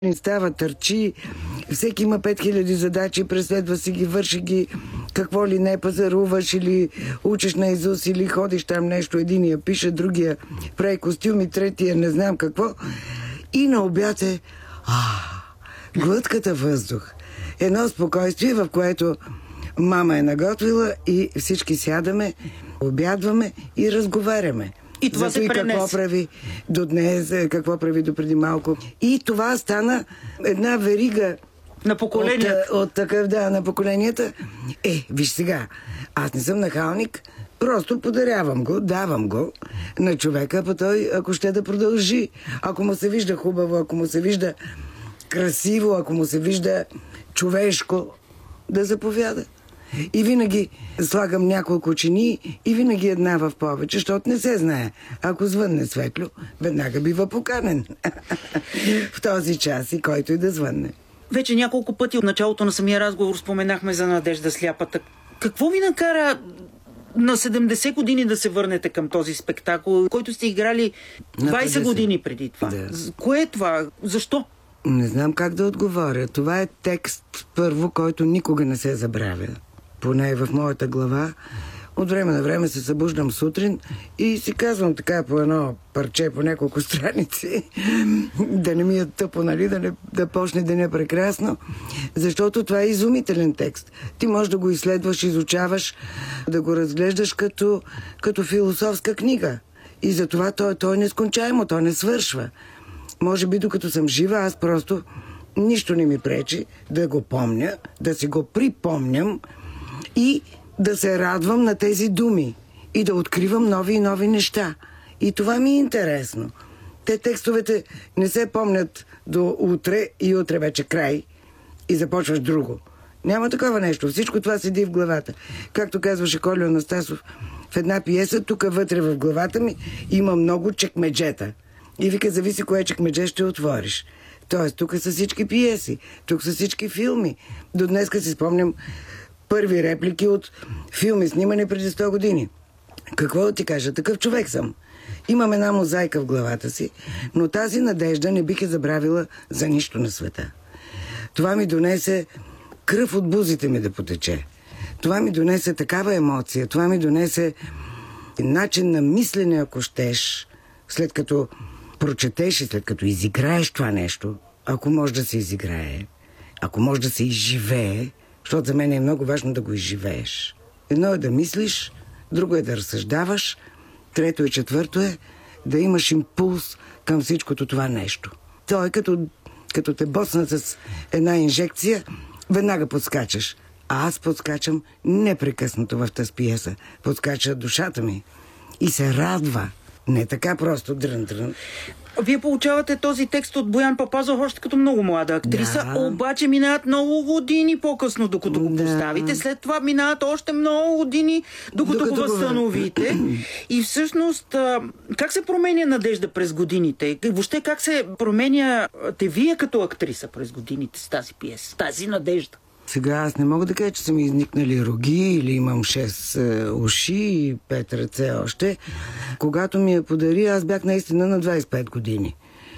Не става, търчи, всеки има 5000 задачи, преследва си ги, върши ги, какво ли не, пазаруваш или учиш наизуст или ходиш там нещо, единия пише, другия прави костюми, третия не знам какво. И на обяд е глътката въздух. Едно спокойствие, в което мама е наготвила и всички сядаме, обядваме и разговаряме. И това се пренесе. Какво прави до днес, какво прави до преди малко. И това стана една верига на поколенията. От такъв, на поколенията. Виж сега, аз не съм нахалник, просто подарявам го, давам го на човека, па той, ако ще да продължи, ако му се вижда хубаво, ако му се вижда красиво, ако му се вижда човешко, да заповяда. И винаги слагам няколко чинии и винаги една в повече, защото не се знае. Ако звънне Светло, веднага бива поканен в този час и който и да звънне. Вече няколко пъти от началото на самия разговор споменахме за Надежда Сляпата. Какво ви накара на 70 години да се върнете към този спектакъл, който сте играли 20 години преди това? Да. Кое е това? Защо? Не знам как да отговоря. Това е текст, първо, който никога не се забравя. Поне в моята глава. От време на време се събуждам сутрин и си казвам така по едно парче, по няколко страници, да не ми е тъпо, нали, да почне деня прекрасно, защото това е изумителен текст. Ти можеш да го изследваш, изучаваш, да го разглеждаш като философска книга. И затова той е нескончаемо, той не свършва. Може би докато съм жива, аз просто нищо не ми пречи да го помня, да си го припомням и да се радвам на тези думи и да откривам нови и нови неща. И това ми е интересно. Те текстовете не се помнят до утре и утре вече край и започваш друго. Няма такова нещо. Всичко това седи в главата. Както казваше Кольо Анастасов в една пиеса, тук вътре в главата ми има много чекмеджета. И вика, зависи кое чекмедже ще отвориш. Тоест, тук са всички пиеси, тук са всички филми. До днеска си спомням първи реплики от филми, снимани преди 100 години. Какво да ти кажа? Такъв човек съм. Имам една мозайка в главата си, но тази надежда не бих я забравила за нищо на света. Това ми донесе кръв от бузите ми да потече. Това ми донесе такава емоция, това ми донесе начин на мислене, ако щеш, след като прочетеш и след като изиграеш това нещо, ако може да се изиграе, ако може да се изживее, защото за мен е много важно да го изживееш. Едно е да мислиш, друго е да разсъждаваш, трето и четвърто е да имаш импулс към всичкото това нещо. То е като те боснат с една инжекция, веднага подскачаш. А аз подскачам непрекъснато в тази пиеса. Подскача душата ми и се радва. Не така просто дрън-дрън. Вие получавате този текст от Боян Папазов още като много млада актриса, обаче минават много години по-късно, докато го поставите. След това минават още много години, докато го възстановите. И всъщност, как се променя Надежда през годините? Въобще как се променяте вие като актриса през годините с тази пиеса, тази Надежда? Сега аз не мога да кажа, че са ми изникнали роги или имам 6 уши и 5 ръце още. Когато ми я подари, аз бях наистина на 25 години.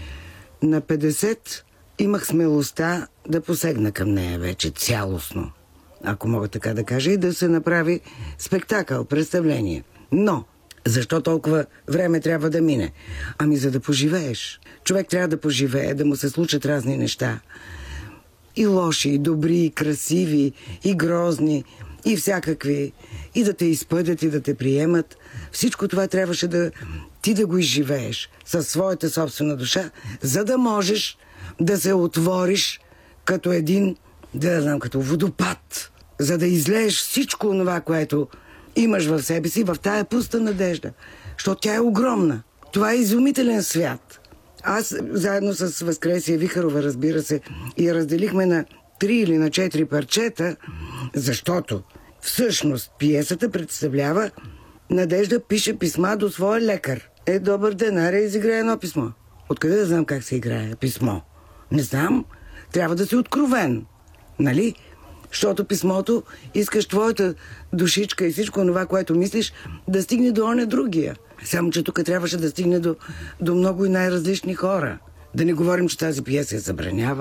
На 50 имах смелостта да посегна към нея вече цялостно, ако мога така да кажа, и да се направи спектакъл, представление. Но защо толкова време трябва да мине? Ами за да поживееш. Човек трябва да поживее, да му се случат разни неща. И лоши, и добри, и красиви, и грозни, и всякакви. И да те изпъдят, и да те приемат. Всичко това трябваше ти да го изживееш със своята собствена душа, за да можеш да се отвориш като един, като водопад, за да излееш всичко това, което имаш в себе си, в тая пуста надежда. Защото тя е огромна. Това е изумителен свят. Аз заедно с Възкресия Вихарова, разбира се, я разделихме на 3 или на 4 парчета, защото всъщност пиесата представлява Надежда пише писма до своя лекар. Добър ден, аре, изиграе едно писмо. Откъде да знам как се играе писмо? Не знам. Трябва да си откровен. Нали? Защото писмото искаш твоята душичка и всичко това, което мислиш, да стигне до оня другия. Само че тук трябваше да стигне до много и най-различни хора. Да не говорим, че тази пиеса я забранява.